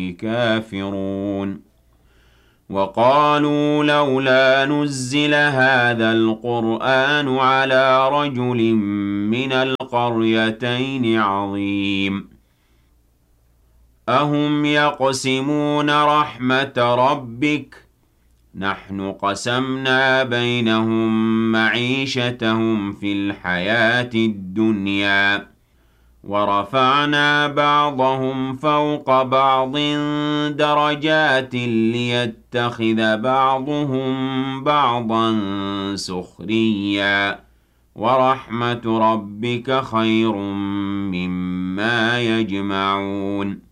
كافرون وقالوا لولا نزل هذا القرآن على رجل من القريتين عظيم أهم يقسمون رحمة ربك نحن قسمنا بينهم معيشتهم في الحياة الدنيا ورفعنا بعضهم فوق بعض درجات ليتخذ بعضهم بعضا سخريا ورحمة ربك خير مما يجمعون